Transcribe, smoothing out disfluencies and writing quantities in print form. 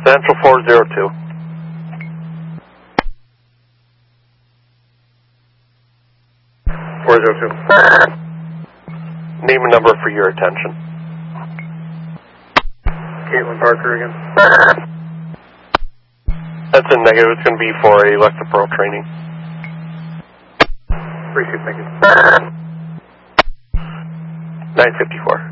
Central 402. Name and number for your attention. Caitlin Parker again. That's a negative. It's going to be for electropro training. Appreciate it, thank you. 954.